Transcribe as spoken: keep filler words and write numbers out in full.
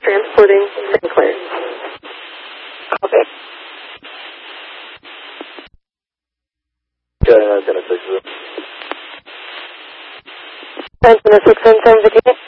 transporting Sinclair. Copy. Okay, I'm going to fix it. Antenna six one seven Virginia.